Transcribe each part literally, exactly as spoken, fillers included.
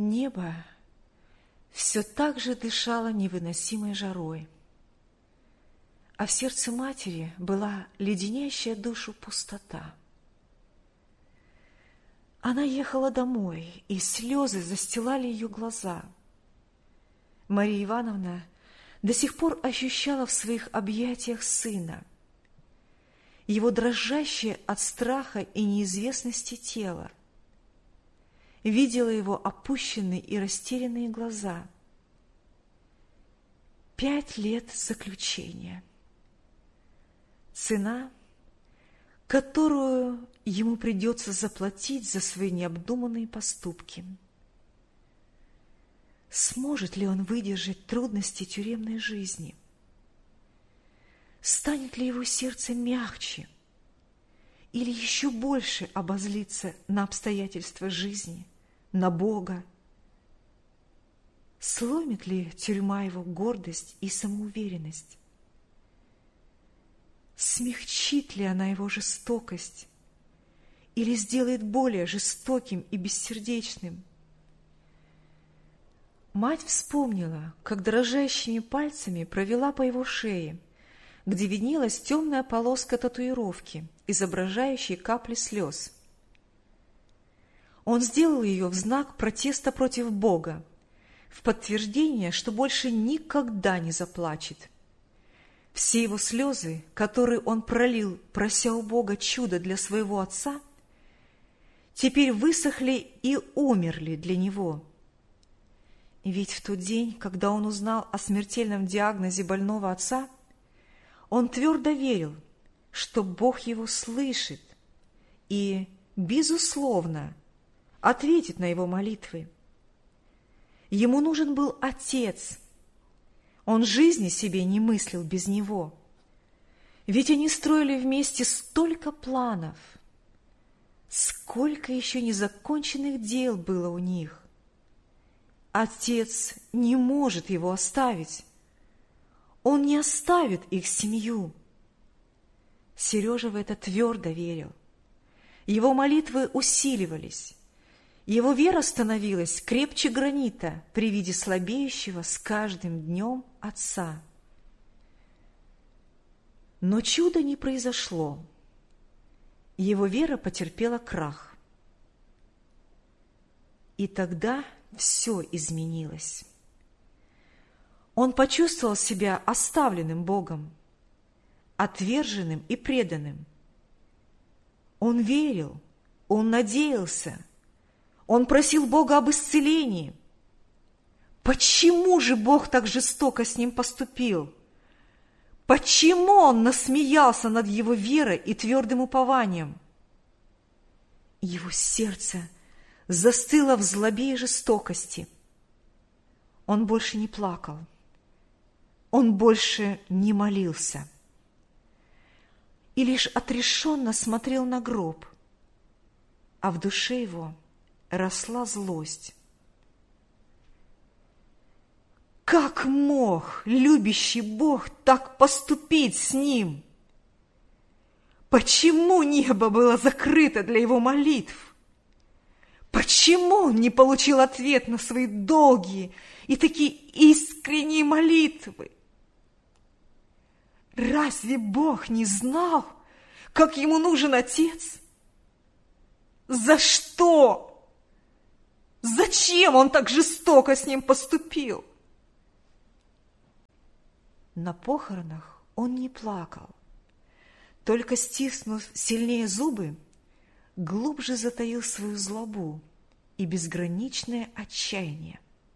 Небо все так же дышало невыносимой жарой, а в сердце матери была леденящая душу пустота. Она ехала домой, и слезы застилали ее глаза. Мария Ивановна до сих пор ощущала в своих объятиях сына, его дрожащее от страха и неизвестности тело, видела его опущенные и растерянные глаза. Пять лет заключения. Цена, которую ему придется заплатить за свои необдуманные поступки. Сможет ли он выдержать трудности тюремной жизни? Станет ли его сердце мягче или еще больше обозлиться на обстоятельства жизни, на Бога? Сломит ли тюрьма его гордость и самоуверенность? Смягчит ли она его жестокость или сделает более жестоким и бессердечным? Мать вспомнила, как дрожащими пальцами провела по его шее, где виднелась темная полоска татуировки, изображающей капли слез. Он сделал ее в знак протеста против Бога, в подтверждение, что больше никогда не заплачет. Все его слезы, которые он пролил, прося у Бога чудо для своего отца, теперь высохли и умерли для него. Ведь в тот день, когда он узнал о смертельном диагнозе больного отца, он твердо верил, что Бог его слышит и, безусловно, ответит на его молитвы. Ему нужен был отец. Он жизни себе не мыслил без него. Ведь они строили вместе столько планов. Сколько еще незаконченных дел было у них. Отец не может его оставить. Он не оставит их семью. Сережа в это твердо верил. Его молитвы усиливались. Его вера становилась крепче гранита при виде слабеющего с каждым днем отца. Но чуда не произошло. Его вера потерпела крах. И тогда все изменилось. Он почувствовал себя оставленным Богом, отверженным и преданным. Он верил, он надеялся, он просил Бога об исцелении. Почему же Бог так жестоко с ним поступил? Почему он насмеялся над его верой и твердым упованием? Его сердце застыло в злобе и жестокости. Он больше не плакал. Он больше не молился. И лишь отрешенно смотрел на гроб, а в душе его росла злость. Как мог любящий Бог так поступить с ним? Почему небо было закрыто для его молитв? Почему он не получил ответ на свои долгие и такие искренние молитвы? Разве Бог не знал, как ему нужен отец? За что? Зачем он так жестоко с ним поступил? На похоронах он не плакал, только, стиснув сильнее зубы, глубже затаил свою злобу и безграничное отчаяние.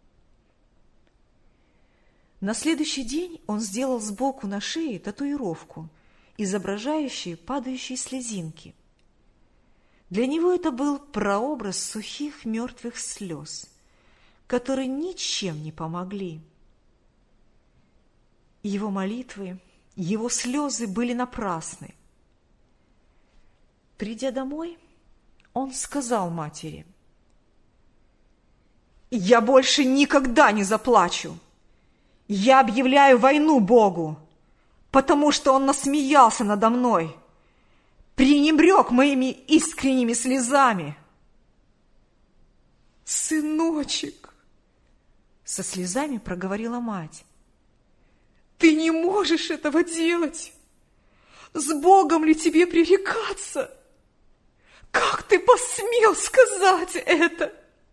На следующий день он сделал сбоку на шее татуировку, изображающую падающие слезинки. Для него это был прообраз сухих мертвых слез, которые ничем не помогли. Его молитвы, его слезы были напрасны. Придя домой, он сказал матери: «Я больше никогда не заплачу. Я объявляю войну Богу, потому что Он насмеялся надо мной, пренебрег моими искренними слезами. Сыночек, со слезами проговорила мать, ты не можешь этого делать. С Богом ли тебе пререкаться? Как ты посмел сказать это?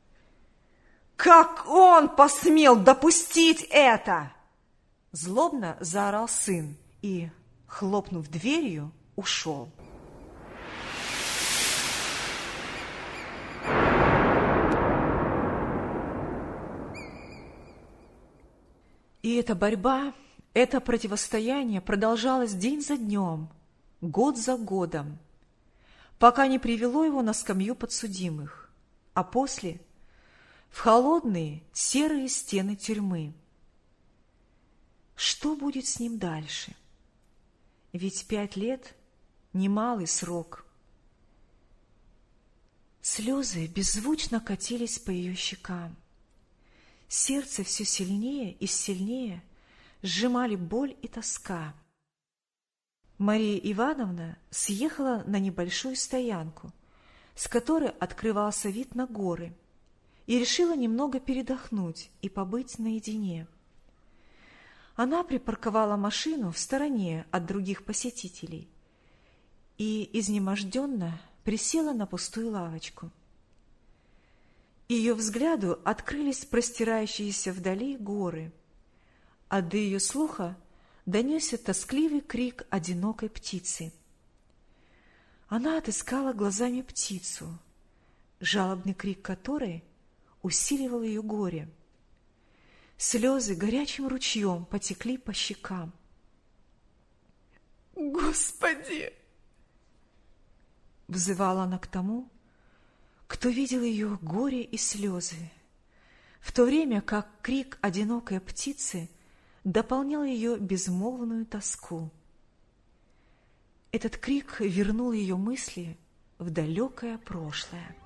Как он посмел допустить это? Злобно заорал сын и, хлопнув дверью, ушел. И эта борьба, это противостояние продолжалось день за днем, год за годом, пока не привело его на скамью подсудимых, а после – в холодные серые стены тюрьмы. Что будет с ним дальше? Ведь пять лет – немалый срок. Слезы беззвучно катились по ее щекам. Сердце все сильнее и сильнее сжимали боль и тоска. Мария Ивановна съехала на небольшую стоянку, с которой открывался вид на горы, и решила немного передохнуть и побыть наедине. Она припарковала машину в стороне от других посетителей и изнеможденно присела на пустую лавочку. Ее взгляду открылись простирающиеся вдали горы, а до ее слуха донесся тоскливый крик одинокой птицы. Она отыскала глазами птицу, жалобный крик которой усиливал ее горе. Слезы горячим ручьем потекли по щекам. «Господи!» — взывала она к тому, кто видел ее горе и слезы, в то время как крик одинокой птицы дополнял ее безмолвную тоску. Этот крик вернул ее мысли в далекое прошлое.